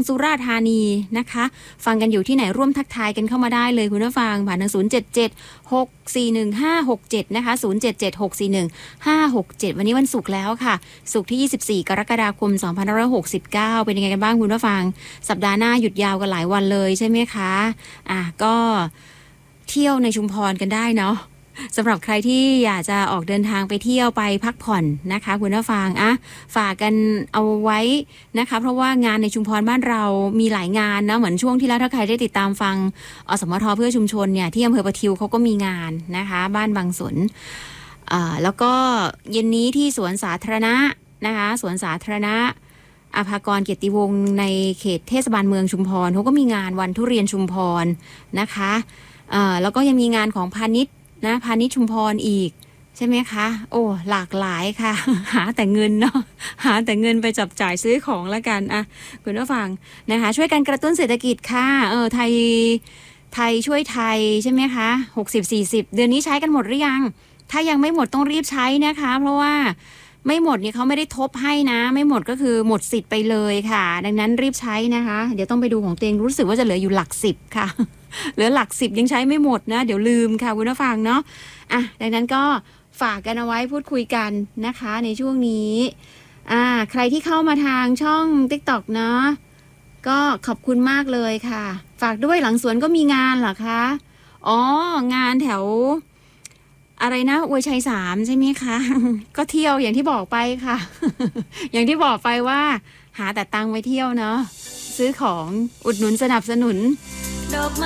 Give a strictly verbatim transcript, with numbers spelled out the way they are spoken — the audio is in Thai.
สุราษฎร์ธานีนะคะฟังกันอยู่ที่ไหนร่วมทักทายกันเข้ามาได้เลยคุณผู้ฟังผ่านทางศูนย์ เจ็ด เจ็ด หก สี่ หนึ่ง ห้า หก เจ็ดนะคะศูนย์ เจ็ด เจ็ด หก สี่ หนึ่ง ห้า หก เจ็ดวันนี้วันศุกร์แล้วค่ะศุกร์ที่ยี่สิบสี่กรกฎาคมสองพันห้าร้อยหกสิบเก้าเป็นยังไงกันบ้างคุณผู้ฟังสัปดาห์หน้าหยุดยาวกันหลายวันเลยใช่ไหมคะอ่ะก็เที่ยวในชุมพรกันได้เนาะสำหรับใครที่อยากจะออกเดินทางไปเที่ยวไปพักผ่อนนะคะคุณผู้ฟังอ่ะฝากกันเอาไว้นะคะเพราะว่างานในชุมพรบ้านเรามีหลายงานนะเหมือนช่วงที่แล้วถ้าใครได้ติดตามฟังอสมทเพื่อชุมชนเนี่ยที่อำเภอประทิวเขาก็มีงานนะคะบ้านบางสนอ่าแล้วก็เย็นนี้ที่สวนสาธารณะนะคะสวนสาธารณะอภากรเกียรติวงศ์ในเขตเทศบาลเมืองชุมพรเขาก็มีงานวันทุเรียนชุมพรนะคะอ่าแล้วก็ยังมีงานของพาณิชย์นะพาณิชย์ชุมพรอีกใช่ไหมคะโอ้หลากหลายค่ะ หาแต่เงินเนาะหาแต่เงินไปจับจ่ายซื้อของแล้วกันอ่ะคุณผู้ฟังนะคะช่วยกันกระตุ้นเศรษฐกิจค่ะเออไทยไทยช่วยไทยใช่ไหมคะหกสิบ สี่สิบเดือนนี้ใช้กันหมดหรือยังถ้ายังไม่หมดต้องรีบใช้นะคะเพราะว่าไม่หมดเนี่ยเขาไม่ได้ทบให้นะไม่หมดก็คือหมดสิทธิ์ไปเลยค่ะดังนั้นรีบใช้นะคะเดี๋ยวต้องไปดูของตัวเองรู้สึกว่าจะเหลืออยู่หลักสิบค่ะเหลือหลักสิบยังใช้ไม่หมดนะเดี๋ยวลืมค่ะคุณผู้ฟังเนาะอ่ะดังนั้นก็ฝากกันเอาไว้พูดคุยกันนะคะในช่วงนี้อ่าใครที่เข้ามาทางช่อง TikTok เนาะก็ขอบคุณมากเลยค่ะฝากด้วยหลังสวนก็มีงานเหรอคะอ๋องานแถวอะไรนะอวยชัยสามใช่ไหมคะ ก็เที่ยวอย่างที่บอกไปค่ะ อย่างที่บอกไปว่าหาแต่ตังค์ไว้เที่ยวเนาะซื้อของอุดหนุนสนับสนุน